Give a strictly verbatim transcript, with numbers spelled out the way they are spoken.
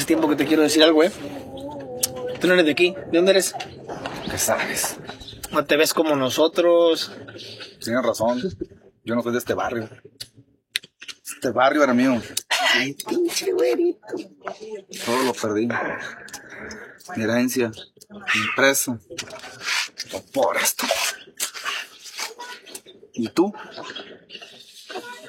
tiempo que te quiero decir algo, ¿eh? Tú no eres de aquí. ¿De dónde eres? ¿Qué sabes? No te ves como nosotros. Tienes razón. Yo no soy de este barrio. Este barrio era mío. Ay, pinche güerito. Todo lo perdí. Mi herencia, mi empresa. Todo por esto. ¿Y tú?